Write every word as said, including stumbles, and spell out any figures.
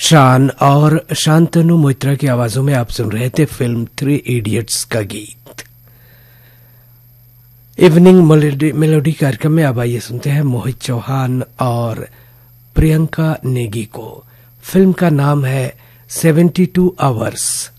शान और शांतनु मोइत्रा की आवाजों में आप सुन रहे थे फिल्म थ्री इडियट्स का गीत। इवनिंग मेलोडी, मेलोडी कार्यक्रम में अब आइए सुनते हैं मोहित चौहान और प्रियंका नेगी को। फिल्म का नाम है सेवेंटी टू आवर्स।